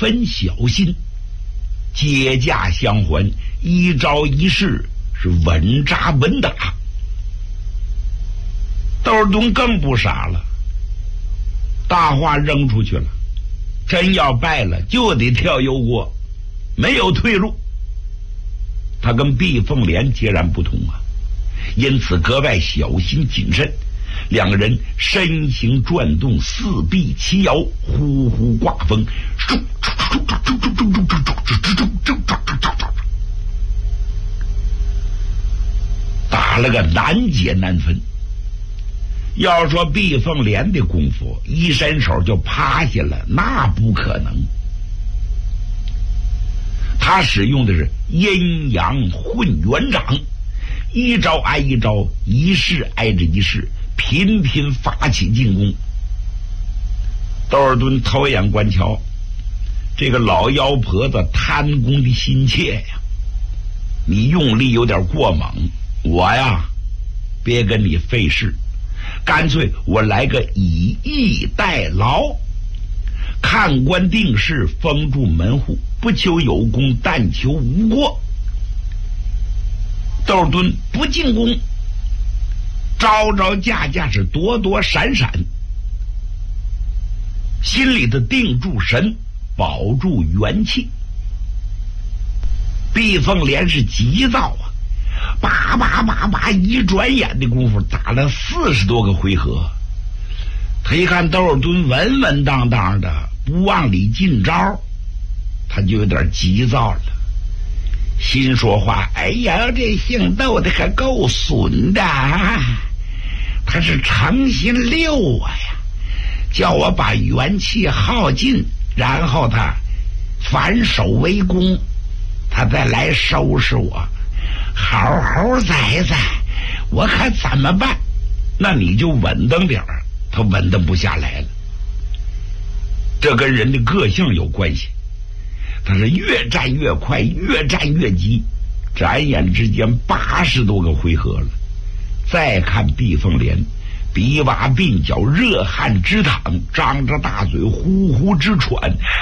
分小心，接驾相还，一招一式是稳扎稳打。窦敦更不傻了，大话扔出去了，真要败了就得跳油锅，没有退路。他跟毕凤莲截然不同啊，因此格外小心谨慎。两个人身形转动，四臂齐摇，呼呼刮风，打了个难解难分。要说毕凤莲的功夫，一伸手就趴下了，那不可能。他使用的是阴阳混元掌，一招挨一招，一式挨着一式，频频发起进攻。窦尔敦偷眼观瞧，这个老妖婆子贪功的心切呀，你用力有点过猛，我呀别跟你费事，干脆我来个以逸待劳，看官定事，封住门户，不求有功，但求无过。窦尔敦不进攻，招招架架是躲躲闪闪，心里的定住神，保住元气。毕凤莲是急躁啊，叭叭叭叭，一转眼的功夫打了40多个回合。他一看窦尔敦稳稳当当的，不往里进招，他就有点急躁了，心说话：哎呀，这姓窦的可够损的啊！他是诚心溜我呀，叫我把元气耗尽，然后他反手为攻，他再来收拾我，好好宰宰，我可怎么办？那你就稳当点儿，他稳当不下来了。这跟人的个性有关系，他是越战越快，越战越急，转眼之间80多个回合了。再看毕凤莲，鼻洼鬓角，热汗直淌，张着大嘴，呼呼直喘，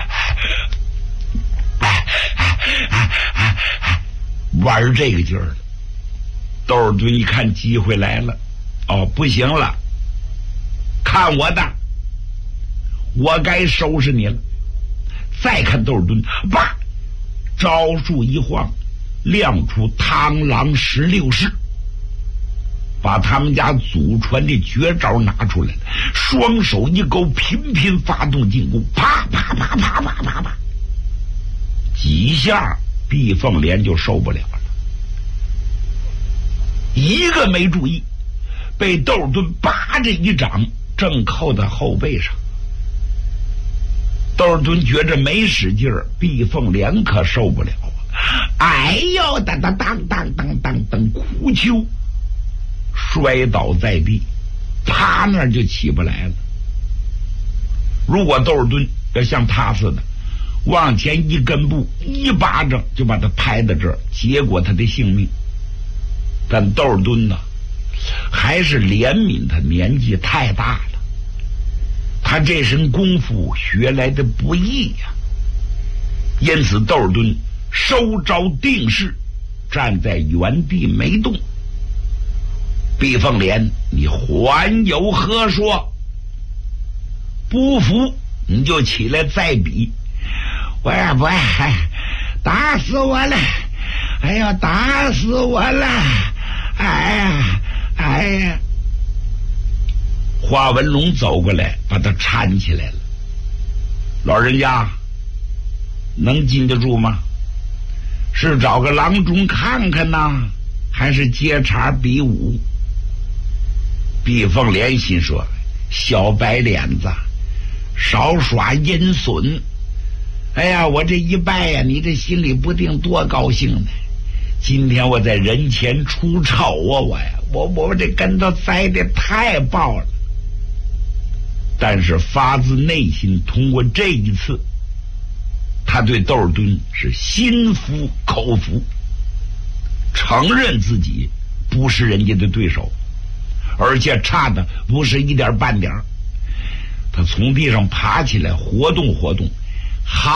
玩这个劲儿了。窦尔敦一看机会来了，哦，不行了，看我的，我该收拾你了。再看窦尔敦，叭，招数一晃，亮出螳螂16式，把他们家祖传的绝招拿出来了，双手一勾，频频发动进攻，啪啪啪啪啪啪啪，几下毕凤莲就受不了了，一个没注意，被窦尔敦拔着一掌正扣在后背上。窦尔敦觉着没使劲儿，毕凤莲可受不了啊！哎呦，当当当当当当当，哭秋，摔倒在地，趴那儿就起不来了。如果窦尔敦要像他似的往前一根步，一巴掌就把他拍到这儿，结果他的性命。但窦尔敦呢，还是怜悯他年纪太大了，他这身功夫学来的不易呀，因此窦尔敦收招定势，站在原地没动。毕凤莲，你还有何说？不服你就起来再比。我也不爱，打死我了！哎呀，打死我了！哎呀，哎呀！华文龙走过来，把他搀起来了。老人家能禁得住吗？是找个郎中看看呢，还是接茬比武？毕凤莲心说：小白脸子，少耍阴损。哎呀，我这一拜呀，你这心里不定多高兴呢。今天我在人前出丑啊，我这跟头栽的太爆了。但是发自内心，通过这一次，他对窦尔敦是心服口服，承认自己不是人家的对手，而且差的不是一点半点。他从地上爬起来，活动活动，好。